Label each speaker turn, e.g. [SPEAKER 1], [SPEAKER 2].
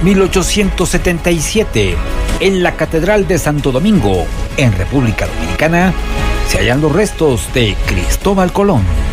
[SPEAKER 1] 1877, en la Catedral de Santo Domingo, en República Dominicana, se hallan los restos de Cristóbal Colón.